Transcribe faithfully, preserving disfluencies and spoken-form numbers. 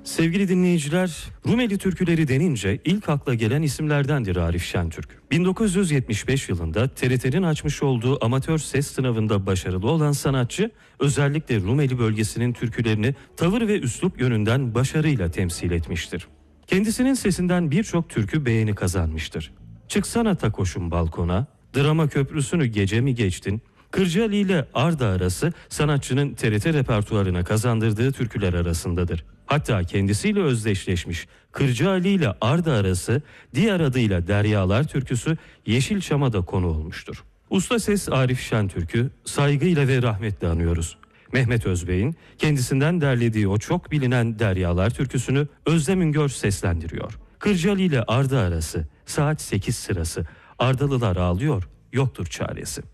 Sevgili dinleyiciler, Rumeli türküleri denince ilk akla gelen isimlerdendir Arif Şentürk. bin dokuz yüz yetmiş beş yılında T R T'nin açmış olduğu amatör ses sınavında başarılı olan sanatçı, özellikle Rumeli bölgesinin türkülerini tavır ve üslup yönünden başarıyla temsil etmiştir. Kendisinin sesinden birçok türkü beğeni kazanmıştır. Çıksana takoşum balkona, Drama Köprüsü'nü gece mi geçtin, Kırcaali ile Arda arası sanatçının T R T repertuarına kazandırdığı türküler arasındadır. Hatta kendisiyle özdeşleşmiş Kırcaali ile Arda arası, diğer adıyla Deryalar türküsü Yeşilçam'a da konu olmuştur. Usta ses Arif Şentürk'ü saygıyla ve rahmetle anıyoruz. Mehmet Özbey'in kendisinden derlediği o çok bilinen Deryalar türküsünü Özlem Üngör seslendiriyor. Kırcaali ile Arda arası, saat sekiz sırası, Ardalılar ağlıyor, yoktur çaresi.